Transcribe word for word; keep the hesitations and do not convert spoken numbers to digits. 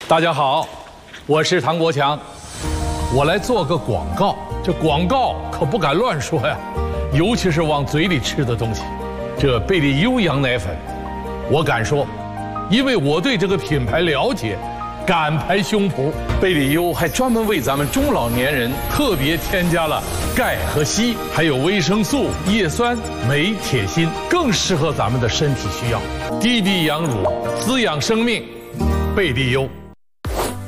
大家好，我是唐国强，我来做个广告。这广告可不敢乱说呀，尤其是往嘴里吃的东西。这贝利优羊奶粉，我敢说，因为我对这个品牌了解，敢拍胸脯。贝利优还专门为咱们中老年人特别添加了钙和硒，还有维生素、叶酸、镁、铁、锌，更适合咱们的身体需要。滴滴羊乳，滋养生命，贝利优。